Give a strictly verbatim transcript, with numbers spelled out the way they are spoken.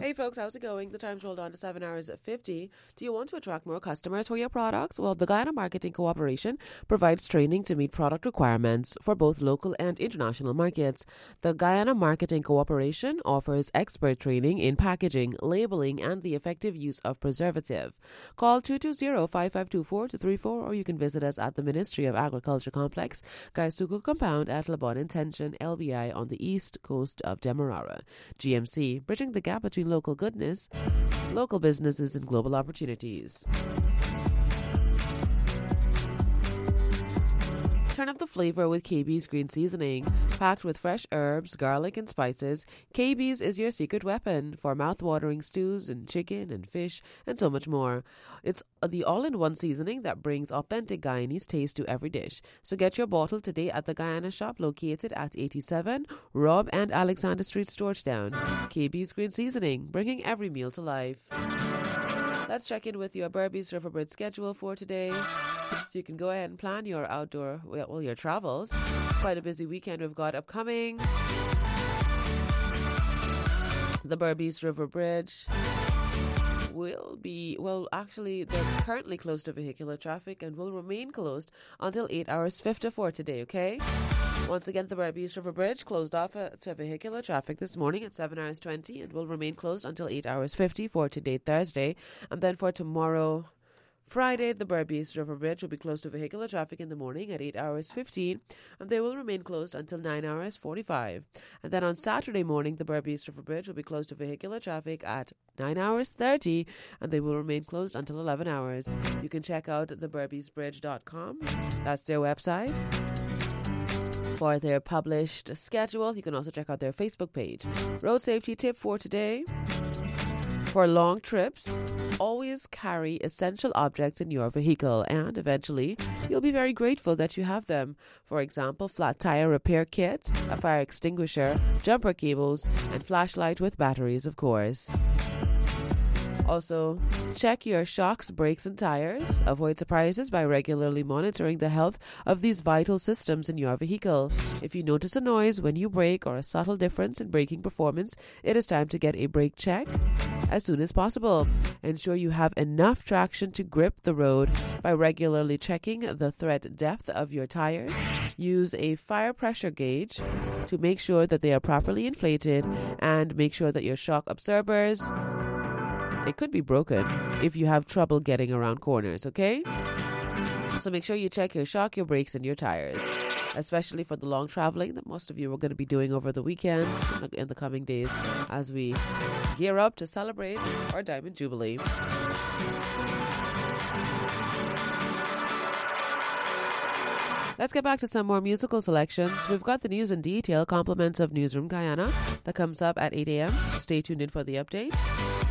Hey folks, how's it going? The time's rolled on to seven hours fifty. Do you want to attract more customers for your products? Well, the Guyana Marketing Cooperation provides training to meet product requirements for both local and international markets. The Guyana Marketing Cooperation offers expert training in packaging, labeling, and the effective use of preservative. Call two two zero, five five two, four two three four or you can visit us at the Ministry of Agriculture Complex, Kaisuku Compound at Labon Intention, L B I on the east coast of Demerara. G M C, bridging the gap between local goodness, local businesses, and global opportunities. Turn up the flavor with K B's Green Seasoning. Packed with fresh herbs, garlic, and spices, K B's is your secret weapon for mouth-watering stews and chicken and fish and so much more. It's the all-in-one seasoning that brings authentic Guyanese taste to every dish. So get your bottle today at the Guyana shop located at eighty-seven Rob and Alexander Street, Georgetown. K B's Green Seasoning, bringing every meal to life. Let's check in with your Berbice Riverbridge schedule for today. So you can go ahead and plan your outdoor, well, your travels. Quite a busy weekend we've got upcoming. The Berbice River Bridge will be, well, actually, they're currently closed to vehicular traffic and will remain closed until eight hours fifty-four today, okay? Once again, the Berbice River Bridge closed off uh, to vehicular traffic this morning at seven hours twenty and will remain closed until eight hours fifty for today, Thursday. And then for tomorrow, Friday, the Berbice River Bridge will be closed to vehicular traffic in the morning at eight hours fifteen, and they will remain closed until nine hours forty-five. And then on Saturday morning, the Berbice River Bridge will be closed to vehicular traffic at nine hours thirty, and they will remain closed until eleven hours. You can check out the berbice bridge dot com. That's their website for their published schedule. You can also check out their Facebook page. Road safety tip for today. For long trips, always carry essential objects in your vehicle, and eventually you'll be very grateful that you have them. For example, flat tire repair kit, a fire extinguisher, jumper cables, and flashlight with batteries, of course. Also, check your shocks, brakes, and tires. Avoid surprises by regularly monitoring the health of these vital systems in your vehicle. If you notice a noise when you brake or a subtle difference in braking performance, it is time to get a brake check as soon as possible. Ensure you have enough traction to grip the road by regularly checking the thread depth of your tires. Use a fire pressure gauge to make sure that they are properly inflated, and make sure that your shock absorbers, it could be broken if you have trouble getting around corners, okay? So make sure you check your shock, your brakes, and your tires, especially for the long traveling that most of you are going to be doing over the weekend in the coming days as we gear up to celebrate our Diamond Jubilee. Let's get back to some more musical selections. We've got the news in detail, compliments of Newsroom Guyana, that comes up at eight a.m. Stay tuned in for the update.